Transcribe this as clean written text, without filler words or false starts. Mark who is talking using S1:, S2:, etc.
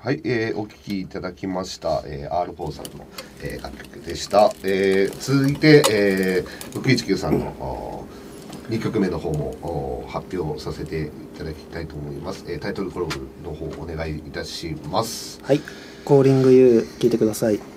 S1: はい、お聴きいただきました、R4 さんの、楽曲でした。続いて、619さんの2曲目の方も発表させていただきたいと思います。タイトルコールの方お願いいたします。
S2: はい、コーリングユー聞いてください。